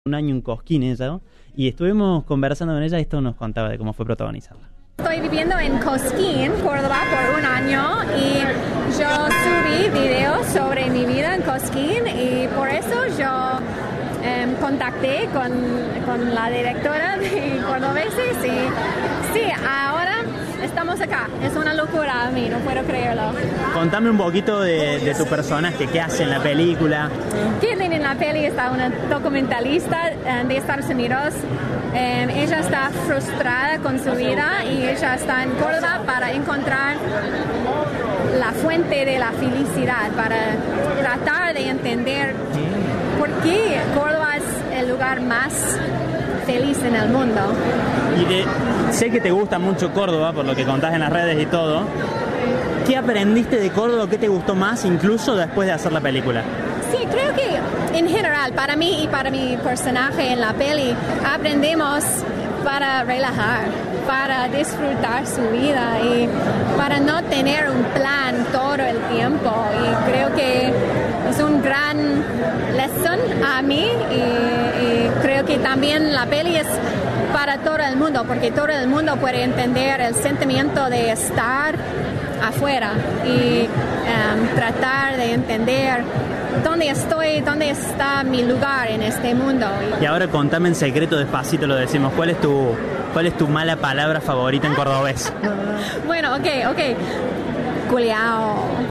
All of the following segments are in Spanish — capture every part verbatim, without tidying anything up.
un año en Cosquín ella, ¿no? Y estuvimos conversando con ella y esto nos contaba de cómo fue protagonizarla. Estoy viviendo en Cosquín, Córdoba, por un año y yo subí videos sobre mi vida en Cosquín y por eso yo eh, contacté con, con la directora de Cordobeses y sí, ahora estamos acá. Es una locura a mí, no puedo creerlo. Contame un poquito de, de tu personaje, qué hace en la película. Caitlin en la peli está una documentalista eh, de Estados Unidos. Eh, ella está frustrada con su vida y ella está en Córdoba para encontrar la fuente de la felicidad, para tratar de entender por qué Córdoba es el lugar más feliz en el mundo. Y de, sé que te gusta mucho Córdoba, por lo que contás en las redes y todo. ¿Qué aprendiste de Córdoba? ¿Qué te gustó más, incluso después de hacer la película? Sí, creo que en general, para mí y para mi personaje en la peli, aprendemos para relajar, para disfrutar su vida y para no tener un plan todo el tiempo. Y creo que es un gran lección a mí y, y creo que también la peli es para todo el mundo, porque todo el mundo puede entender el sentimiento de estar afuera y um, tratar de entender dónde estoy, dónde está mi lugar en este mundo. Y ahora contame en secreto, despacito lo decimos, ¿cuál es tu, cuál es tu mala palabra favorita en cordobés? Bueno, ok, ok. Culeao.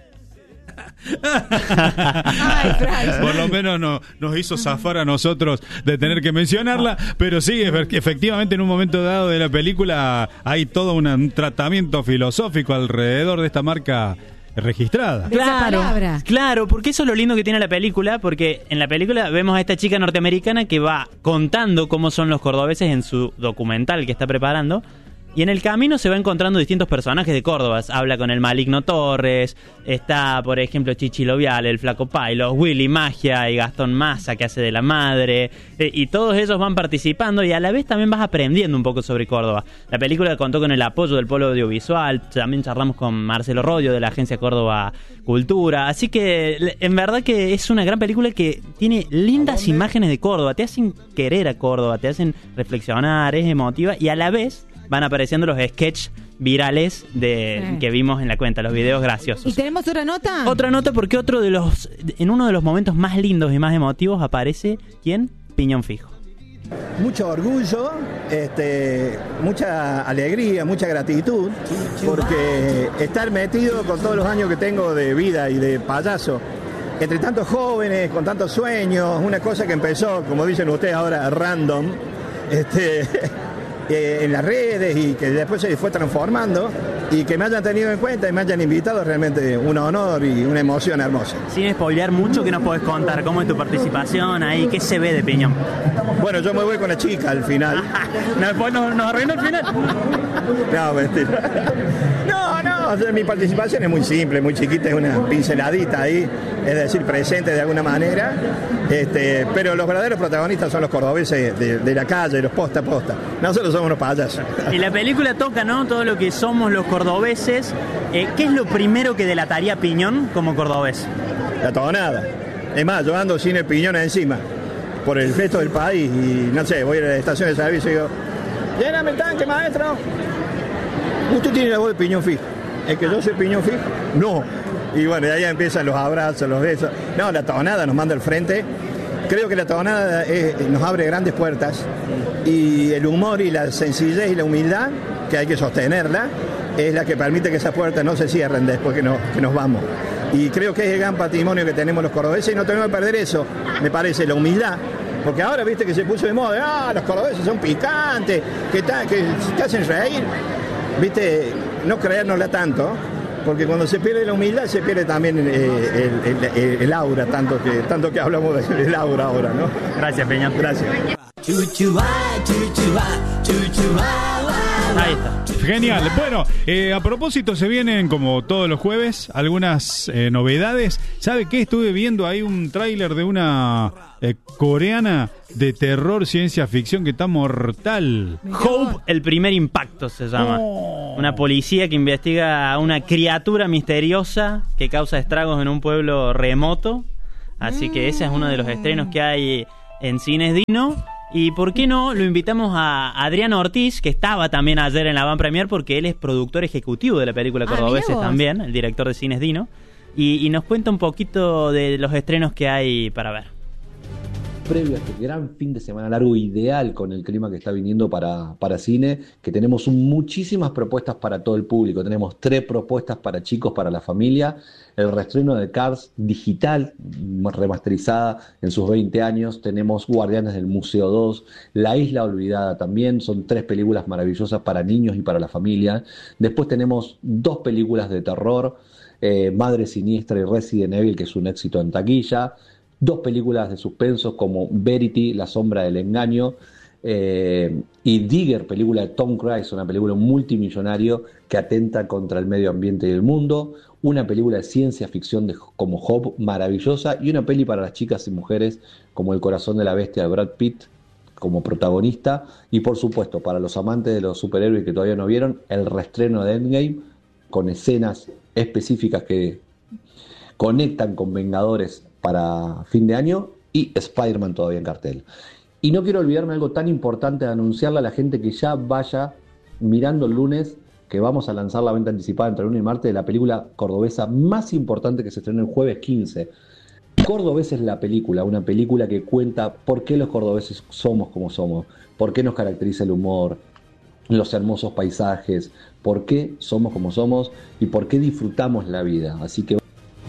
Ay, por lo menos no, nos hizo zafar a nosotros de tener que mencionarla, pero sí, efectivamente en un momento dado de la película hay todo una, un tratamiento filosófico alrededor de esta marca registrada. Claro, claro, porque eso es lo lindo que tiene la película, porque en la película vemos a esta chica norteamericana que va contando cómo son los cordobeses en su documental que está preparando. Y en el camino se va encontrando distintos personajes de Córdoba. Habla con el Maligno Torres, está, por ejemplo, Chichi Lovial, el Flaco Pailos, Willy Magia y Gastón Massa, que hace de la madre. Eh, y todos ellos van participando y a la vez también vas aprendiendo un poco sobre Córdoba. La película contó con el apoyo del Polo Audiovisual. También charlamos con Marcelo Rodio de la agencia Córdoba Cultura. Así que, en verdad que es una gran película que tiene lindas imágenes de Córdoba. Te hacen querer a Córdoba, te hacen reflexionar, es emotiva y a la vez van apareciendo los sketches virales de sí. que vimos en la cuenta, los videos graciosos. ¿Y tenemos otra nota? Otra nota porque otro de los en uno de los momentos más lindos y más emotivos aparece ¿quién? Piñón Fijo. Mucho orgullo, este, mucha alegría, mucha gratitud, porque estar metido con todos los años que tengo de vida y de payaso, entre tantos jóvenes, con tantos sueños, una cosa que empezó, como dicen ustedes ahora, random, este... Eh, en las redes y que después se fue transformando y que me hayan tenido en cuenta y me hayan invitado, realmente un honor y una emoción hermosa. Sin spoilear mucho, ¿qué nos podés contar? ¿Cómo es tu participación ahí? ¿Qué se ve de Piñón? Bueno, yo me voy con la chica al final. ¿Después nos, nos arruinó el final? No, mentira. No, no, o sea, mi participación es muy simple, muy chiquita, es una pinceladita ahí, es decir, presente de alguna manera, este, pero los verdaderos protagonistas son los cordobeses de, de la calle, los posta a posta. Nosotros somos unos payasos. Y la película toca, ¿no?, todo lo que somos los cordobeses. Eh, ¿Qué es lo primero que delataría Piñón como cordobés? La tonada. Es más, yo ando sin el piñón encima, por el resto del país, y no sé, voy a la estación de servicio y digo, lléname el tanque, maestro. ¿Usted tiene la voz de Piñón Fijo? ¿Es que yo soy Piñón Fijo? No. Y bueno, de ahí empiezan los abrazos, los besos. No, la tonada nos manda al frente. Creo que la tonada es, nos abre grandes puertas y el humor y la sencillez y la humildad, que hay que sostenerla, es la que permite que esas puertas no se cierren después que nos, que nos vamos. Y creo que es el gran patrimonio que tenemos los cordobeses y no tenemos que perder eso, me parece, la humildad. Porque ahora viste que se puso de moda, ah, los cordobeses son picantes, que, ta, que te hacen reír. Viste, no creérnosla tanto, porque cuando se pierde la humildad se pierde también eh, el, el, el, el aura, tanto que, tanto que hablamos del aura ahora, ¿no? Gracias, Peñón. Gracias. Ahí está. Genial. Bueno, eh, a propósito, se vienen como todos los jueves algunas eh, novedades. ¿Sabe qué? Estuve viendo ahí un tráiler de una eh, coreana de terror, ciencia ficción que está mortal. Hope, el primer impacto se llama. Oh. Una policía que investiga a una criatura misteriosa que causa estragos en un pueblo remoto. Así que ese es uno de los estrenos que hay en Cines Dino. Y por qué no, lo invitamos a Adriano Ortiz, que estaba también ayer en la Van Premier, porque él es productor ejecutivo de la película Ah, Cordobeses mirá vos. también, el director de Cines Dino. Y, y nos cuenta un poquito de los estrenos que hay para ver. Previo a este gran fin de semana largo, ideal con el clima que está viniendo para, para cine, que tenemos un- muchísimas propuestas para todo el público. Tenemos tres propuestas para chicos, para la familia. El reestreno de Cars digital, remasterizada en sus veinte años. Tenemos Guardianes del Museo dos, La Isla Olvidada también. Son tres películas maravillosas para niños y para la familia. Después tenemos dos películas de terror, eh, Madre Siniestra y Resident Evil, que es un éxito en taquilla. Dos películas de suspenso como Verity, La Sombra del Engaño, eh, y Digger, película de Tom Cruise, una película multimillonario que atenta contra el medio ambiente y el mundo. Una película de ciencia ficción de, como Hope, maravillosa. Y una peli para las chicas y mujeres como El Corazón de la Bestia de Brad Pitt como protagonista. Y por supuesto, para los amantes de los superhéroes que todavía no vieron, el reestreno de Endgame con escenas específicas que conectan con Vengadores para fin de año, y Spider-Man todavía en cartel. Y no quiero olvidarme algo tan importante de anunciarle a la gente que ya vaya mirando el lunes, que vamos a lanzar la venta anticipada entre lunes y martes de la película cordobesa más importante que se estrena el jueves quince. Cordobés es la película, una película que cuenta por qué los cordobeses somos como somos, por qué nos caracteriza el humor, los hermosos paisajes, por qué somos como somos y por qué disfrutamos la vida. Así que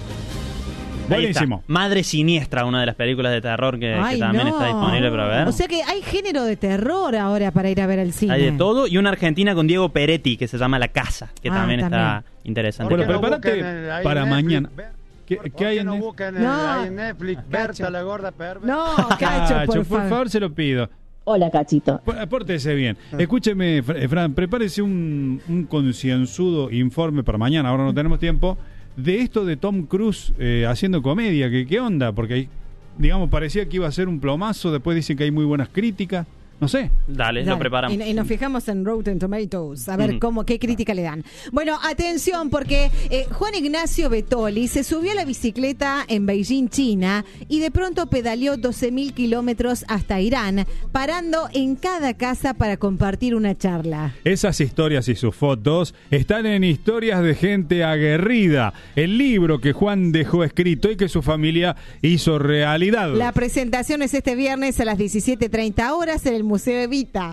Ahí Buenísimo. está. Madre Siniestra, una de las películas de terror que, que Ay, también no. está disponible para ver. O sea que hay género de terror ahora para ir a ver al cine. Hay de todo. Y una argentina con Diego Peretti, que se llama La Casa, que Ah, también, también. está interesante. Bueno, ¿Por qué no prepárate buscan, eh, ahí para en Netflix, mañana. ver- ¿Qué, ¿Por qué qué hay en no Netflix? buscan eh, No. ahí en Netflix Berta la gorda perversa? No, Cacho, por, Cacho, por favor. favor, se lo pido. Hola, Cachito. P- Pórtese bien. Escúcheme, Fr- eh, Fran, prepárese un, un concienzudo informe para mañana, ahora no tenemos tiempo, de esto de Tom Cruise eh, haciendo comedia. ¿Qué, ¿Qué onda? Porque, hay- digamos, parecía que iba a ser un plomazo, después dicen que hay muy buenas críticas. No sé. Dale, Dale. lo preparamos. Y, y nos fijamos en Rotten Tomatoes, a ver Mm. cómo, qué crítica le dan. Bueno, atención, porque eh, Juan Ignacio Betoli se subió a la bicicleta en Beijing, China, y de pronto pedaleó doce mil kilómetros hasta Irán, parando en cada casa para compartir una charla. Esas historias y sus fotos están en Historias de Gente Aguerrida, el libro que Juan dejó escrito y que su familia hizo realidad. La presentación es este viernes a las diecisiete treinta horas en el Museo Evita.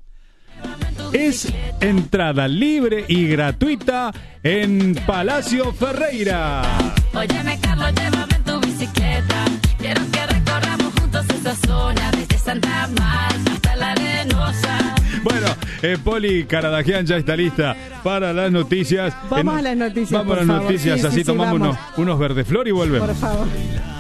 Es entrada libre y gratuita en Palacio Ferreira. Óyeme, Carlos, llévame en tu bicicleta. Quiero que recorramos juntos esa zona, desde Santa Marta hasta la Arenosa. Bueno, eh, Poli Caradagian ya está lista para las noticias. Vamos En- a las noticias, Vamos por a las favor. noticias, Sí, así sí, sí, tomamos vamos. unos, unos verdeflor y volvemos. Por favor.